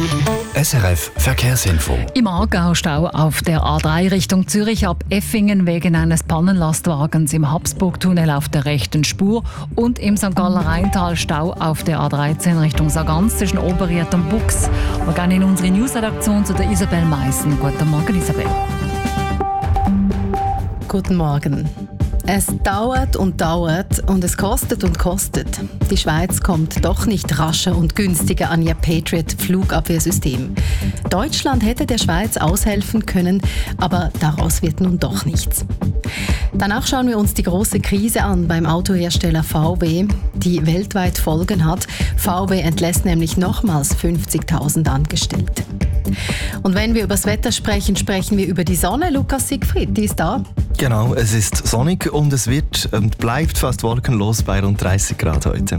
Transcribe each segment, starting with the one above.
SRF Verkehrsinfo. Im Aargau Stau auf der A3 Richtung Zürich ab Effingen wegen eines Pannenlastwagens im Habsburgtunnel auf der rechten Spur und im St. Galler Rheintal Stau auf der A13 Richtung Sargans zwischen Oberried und Bux. Wir gehen in unsere Newsredaktion zu der Isabel Meissen. Guten Morgen, Isabel. Guten Morgen. Es dauert und es kostet und kostet. Die Schweiz kommt doch nicht rascher und günstiger an ihr Patriot-Flugabwehrsystem. Deutschland hätte der Schweiz aushelfen können, aber daraus wird nun doch nichts. Danach schauen wir uns die große Krise an beim Autohersteller VW, die weltweit Folgen hat. VW entlässt nämlich nochmals 50.000 Angestellte. Und wenn wir über das Wetter sprechen, sprechen wir über die Sonne. Lukas Siegfried, die ist da. Genau, es ist sonnig und es wird und bleibt fast wolkenlos bei rund 30 Grad heute.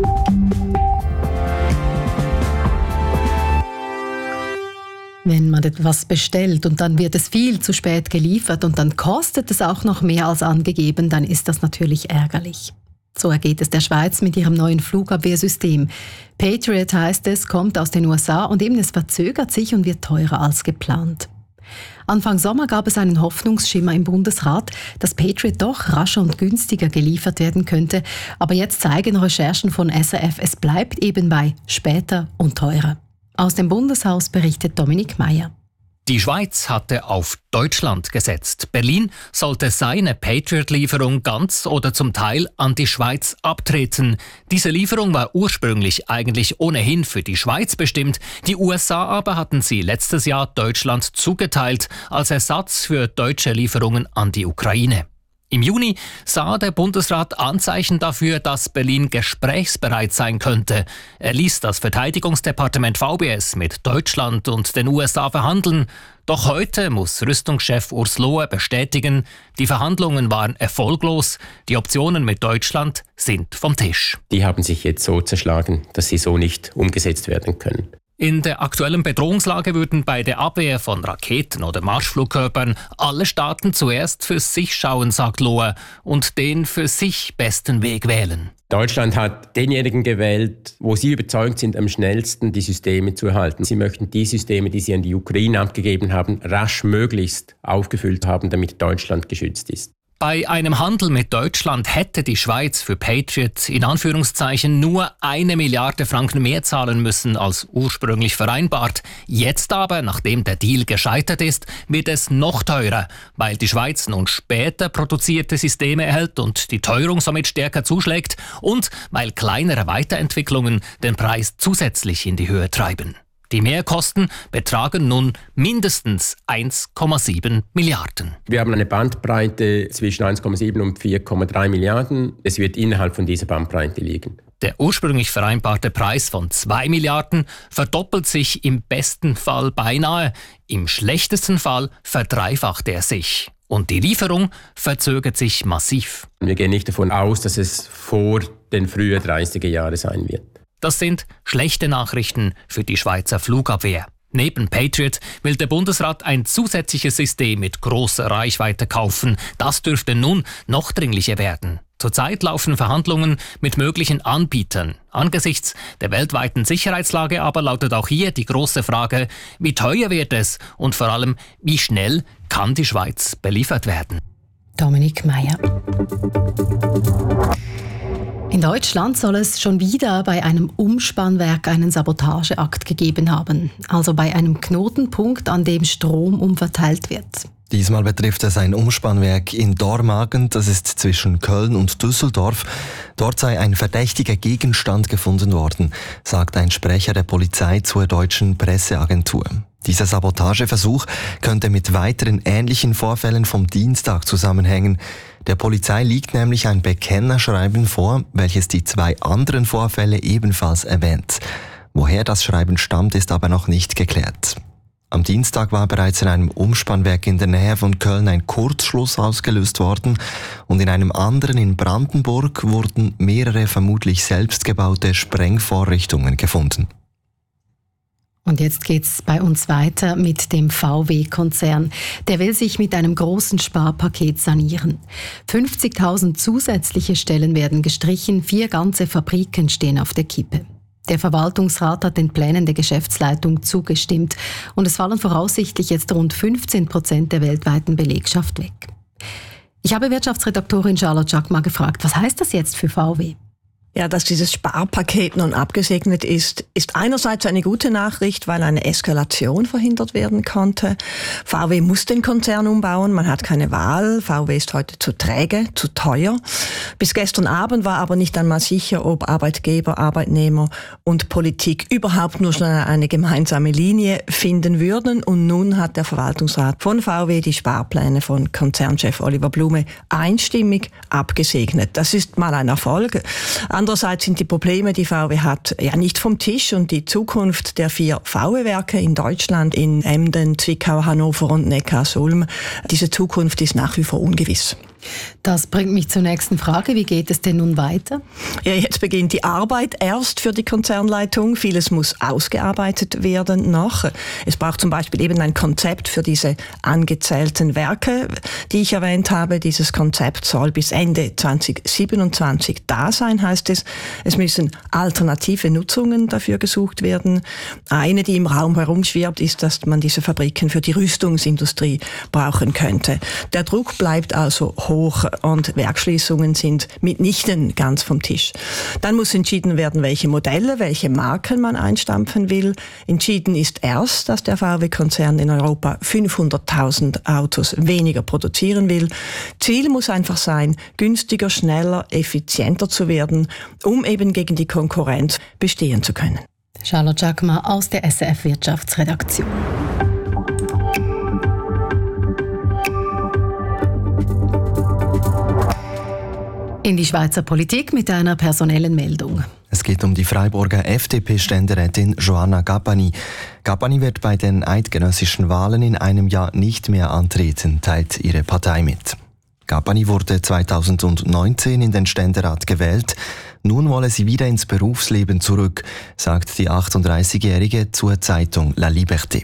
Wenn man etwas bestellt und dann wird es viel zu spät geliefert und dann kostet es auch noch mehr als angegeben, dann ist das natürlich ärgerlich. So ergeht es der Schweiz mit ihrem neuen Flugabwehrsystem. Patriot heißt es, kommt aus den USA und eben es verzögert sich und wird teurer als geplant. Anfang Sommer gab es einen Hoffnungsschimmer im Bundesrat, dass Patriot doch rascher und günstiger geliefert werden könnte. Aber jetzt zeigen Recherchen von SRF, es bleibt eben bei später und teurer. Aus dem Bundeshaus berichtet Dominik Meyer. Die Schweiz hatte auf Deutschland gesetzt. Berlin sollte seine Patriot-Lieferung ganz oder zum Teil an die Schweiz abtreten. Diese Lieferung war ursprünglich eigentlich ohnehin für die Schweiz bestimmt. Die USA aber hatten sie letztes Jahr Deutschland zugeteilt als Ersatz für deutsche Lieferungen an die Ukraine. Im Juni sah der Bundesrat Anzeichen dafür, dass Berlin gesprächsbereit sein könnte. Er ließ das Verteidigungsdepartement VBS mit Deutschland und den USA verhandeln. Doch heute muss Rüstungschef Urs Lohe bestätigen, die Verhandlungen waren erfolglos. Die Optionen mit Deutschland sind vom Tisch. Die haben sich jetzt so zerschlagen, dass sie so nicht umgesetzt werden können. In der aktuellen Bedrohungslage würden bei der Abwehr von Raketen oder Marschflugkörpern alle Staaten zuerst für sich schauen, sagt Lohe, und den für sich besten Weg wählen. Deutschland hat denjenigen gewählt, wo sie überzeugt sind, am schnellsten die Systeme zu erhalten. Sie möchten die Systeme, die sie an die Ukraine abgegeben haben, rasch möglichst aufgefüllt haben, damit Deutschland geschützt ist. Bei einem Handel mit Deutschland hätte die Schweiz für Patriot in Anführungszeichen nur 1 Milliarde Franken mehr zahlen müssen als ursprünglich vereinbart. Jetzt aber, nachdem der Deal gescheitert ist, wird es noch teurer, weil die Schweiz nun später produzierte Systeme erhält und die Teuerung somit stärker zuschlägt und weil kleinere Weiterentwicklungen den Preis zusätzlich in die Höhe treiben. Die Mehrkosten betragen nun mindestens 1,7 Milliarden. Wir haben eine Bandbreite zwischen 1,7 und 4,3 Milliarden. Es wird innerhalb von dieser Bandbreite liegen. Der ursprünglich vereinbarte Preis von 2 Milliarden verdoppelt sich im besten Fall beinahe. Im schlechtesten Fall verdreifacht er sich. Und die Lieferung verzögert sich massiv. Wir gehen nicht davon aus, dass es vor den frühen 30er Jahren sein wird. Das sind schlechte Nachrichten für die Schweizer Flugabwehr. Neben Patriot will der Bundesrat ein zusätzliches System mit großer Reichweite kaufen. Das dürfte nun noch dringlicher werden. Zurzeit laufen Verhandlungen mit möglichen Anbietern. Angesichts der weltweiten Sicherheitslage aber lautet auch hier die große Frage, wie teuer wird es und vor allem, wie schnell kann die Schweiz beliefert werden? Dominik Meyer. In Deutschland soll es schon wieder bei einem Umspannwerk einen Sabotageakt gegeben haben, also bei einem Knotenpunkt, an dem Strom umverteilt wird. Diesmal betrifft es ein Umspannwerk in Dormagen, das ist zwischen Köln und Düsseldorf. Dort sei ein verdächtiger Gegenstand gefunden worden, sagt ein Sprecher der Polizei zur deutschen Presseagentur. Dieser Sabotageversuch könnte mit weiteren ähnlichen Vorfällen vom Dienstag zusammenhängen. Der Polizei liegt nämlich ein Bekennerschreiben vor, welches die 2 anderen Vorfälle ebenfalls erwähnt. Woher das Schreiben stammt, ist aber noch nicht geklärt. Am Dienstag war bereits in einem Umspannwerk in der Nähe von Köln ein Kurzschluss ausgelöst worden und in einem anderen in Brandenburg wurden mehrere vermutlich selbstgebaute Sprengvorrichtungen gefunden. Und jetzt geht's bei uns weiter mit dem VW-Konzern. Der will sich mit einem großen Sparpaket sanieren. 50.000 zusätzliche Stellen werden gestrichen, 4 ganze Fabriken stehen auf der Kippe. Der Verwaltungsrat hat den Plänen der Geschäftsleitung zugestimmt und es fallen voraussichtlich jetzt rund 15% der weltweiten Belegschaft weg. Ich habe Wirtschaftsredaktorin Charlotte Jacquemart gefragt, was heißt das jetzt für VW? Ja, dass dieses Sparpaket nun abgesegnet ist einerseits eine gute Nachricht, weil eine Eskalation verhindert werden konnte. VW muss den Konzern umbauen, man hat keine Wahl. VW ist heute zu träge, zu teuer. Bis gestern Abend war aber nicht einmal sicher, ob Arbeitgeber, Arbeitnehmer und Politik überhaupt nur schon eine gemeinsame Linie finden würden. Und nun hat der Verwaltungsrat von VW die Sparpläne von Konzernchef Oliver Blume einstimmig abgesegnet. Das ist mal ein Erfolg. Andererseits sind die Probleme, die VW hat, ja nicht vom Tisch und die Zukunft der 4 VW-Werke in Deutschland, in Emden, Zwickau, Hannover und Neckarsulm, diese Zukunft ist nach wie vor ungewiss. Das bringt mich zur nächsten Frage. Wie geht es denn nun weiter? Ja, jetzt beginnt die Arbeit erst für die Konzernleitung. Vieles muss ausgearbeitet werden noch. Es braucht zum Beispiel eben ein Konzept für diese angezählten Werke, die ich erwähnt habe. Dieses Konzept soll bis Ende 2027 da sein, heißt es. Es müssen alternative Nutzungen dafür gesucht werden. Eine, die im Raum herumschwirrt, ist, dass man diese Fabriken für die Rüstungsindustrie brauchen könnte. Der Druck bleibt also hoch und Werksschließungen sind mitnichten ganz vom Tisch. Dann muss entschieden werden, welche Modelle, welche Marken man einstampfen will. Entschieden ist erst, dass der VW-Konzern in Europa 500.000 Autos weniger produzieren will. Ziel muss einfach sein, günstiger, schneller, effizienter zu werden, um eben gegen die Konkurrenz bestehen zu können. Charlotte Jacquemart aus der SRF Wirtschaftsredaktion. In die Schweizer Politik mit einer personellen Meldung. Es geht um die Freiburger FDP-Ständerätin Joanna Gabbani. Gabbani wird bei den eidgenössischen Wahlen in einem Jahr nicht mehr antreten, teilt ihre Partei mit. Gabbani wurde 2019 in den Ständerat gewählt. Nun wolle sie wieder ins Berufsleben zurück, sagt die 38-Jährige zur Zeitung La Liberté.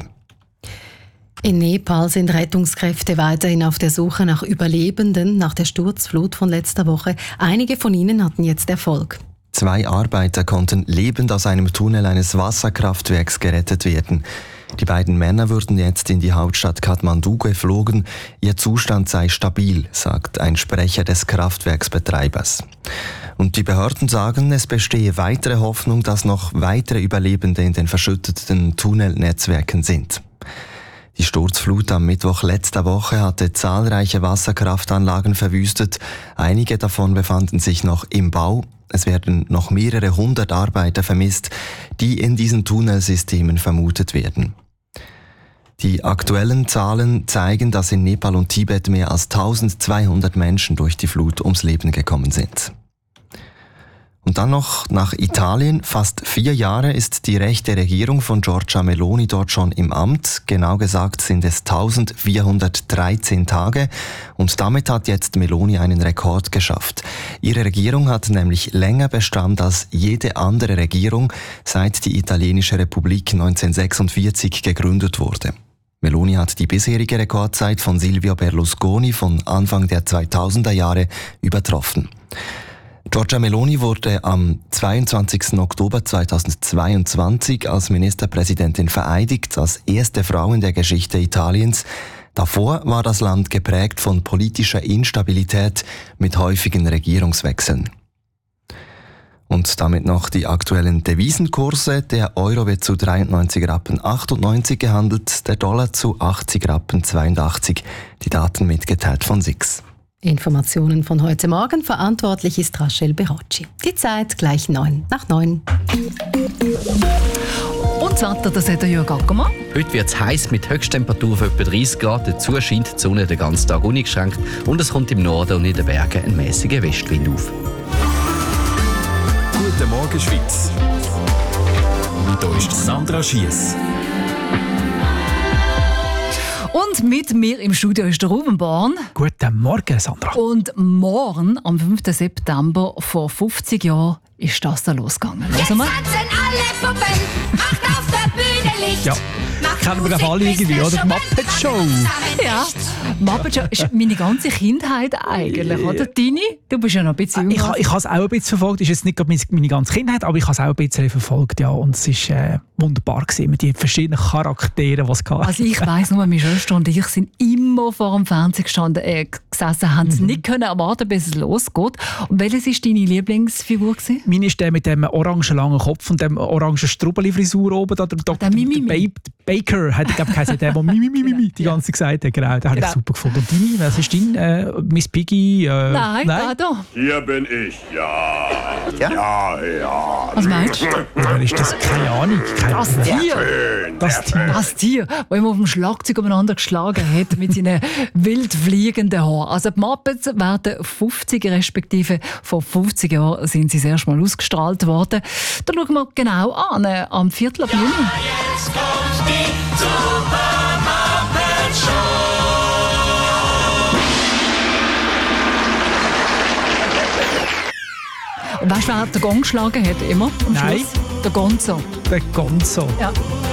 In Nepal sind Rettungskräfte weiterhin auf der Suche nach Überlebenden nach der Sturzflut von letzter Woche. Einige von ihnen hatten jetzt Erfolg. 2 Arbeiter konnten lebend aus einem Tunnel eines Wasserkraftwerks gerettet werden. Die beiden Männer würden jetzt in die Hauptstadt Kathmandu geflogen. Ihr Zustand sei stabil, sagt ein Sprecher des Kraftwerksbetreibers. Und die Behörden sagen, es bestehe weitere Hoffnung, dass noch weitere Überlebende in den verschütteten Tunnelnetzwerken sind. Die Sturzflut am Mittwoch letzter Woche hatte zahlreiche Wasserkraftanlagen verwüstet. Einige davon befanden sich noch im Bau. Es werden noch mehrere 100 Arbeiter vermisst, die in diesen Tunnelsystemen vermutet werden. Die aktuellen Zahlen zeigen, dass in Nepal und Tibet mehr als 1200 Menschen durch die Flut ums Leben gekommen sind. Und dann noch nach Italien. Fast 4 Jahre ist die rechte Regierung von Giorgia Meloni dort schon im Amt. Genau gesagt sind es 1413 Tage. Und damit hat jetzt Meloni einen Rekord geschafft. Ihre Regierung hat nämlich länger Bestand als jede andere Regierung, seit die italienische Republik 1946 gegründet wurde. Meloni hat die bisherige Rekordzeit von Silvio Berlusconi von Anfang der 2000er Jahre übertroffen. Giorgia Meloni wurde am 22. Oktober 2022 als Ministerpräsidentin vereidigt, als erste Frau in der Geschichte Italiens. Davor war das Land geprägt von politischer Instabilität mit häufigen Regierungswechseln. Und damit noch die aktuellen Devisenkurse. Der Euro wird zu 93,98 Rappen gehandelt, der Dollar zu 80,82 Rappen. Die Daten mitgeteilt von SIX. Informationen von heute Morgen. Verantwortlich ist Rachel Berocci. Die Zeit gleich 9 nach 9. Und das Wetter, das hat der Jürg Ackermann. Heute wird es heiß mit Höchsttemperatur von etwa 30 Grad. Dazu scheint die Sonne den ganzen Tag uneingeschränkt und es kommt im Norden und in den Bergen ein mäßiger Westwind auf. Guten Morgen, Schweiz. Hier ist Sandra Schiess. Und mit mir im Studio ist der Ruben Born. Guten Morgen, Sandra. Und morgen, am 5. September vor 50 Jahren, ist das da losgegangen. Jetzt tanzen alle Puppen, macht auf der Bühne Licht. Ja. kennen wir alle irgendwie, oder? Die Muppet Show. Ja, Muppet Show ist meine ganze Kindheit eigentlich, oder? Dini, du bist ja noch ein bisschen jünger. Ich habe es auch ein bisschen verfolgt. Das ist jetzt nicht gerade meine ganze Kindheit, aber ich habe es auch ein bisschen verfolgt, ja. Und es war wunderbar gewesen, mit den verschiedenen Charakteren, die es gab. Also ich weiss nur, meine Schwester und ich sind immer vor dem Fernseher gesessen, haben es nicht können erwarten, bis es losgeht. Und welches war deine Lieblingsfigur gewesen? Meine ist der mit dem orangen langen Kopf und dem orangen Strubbeli-Frisur oben. Der Baker hat geheißen, der Mimi die ganze Zeit gesagt hat. Genau, den habe ich super gefunden. Und deine, was ist dein? Miss Piggy? Nein? Da. Hier bin ich, ja. Was meinst du? Wer ist das? Keine Ahnung. Das Tier, das immer auf dem Schlagzeug umeinander geschlagen hat mit seinen wild fliegenden Haaren. Also die Muppets werden 50, respektive vor 50 Jahren sind sie das erste Mal ausgestrahlt worden. Da schauen wir genau an, am Viertel ab Juni. Jetzt kommt die Super Muppet Show. Und weißt du, wer den Gong geschlagen hat? Immer am Schluss? Der Gonzo. Der Gonzo. Ja.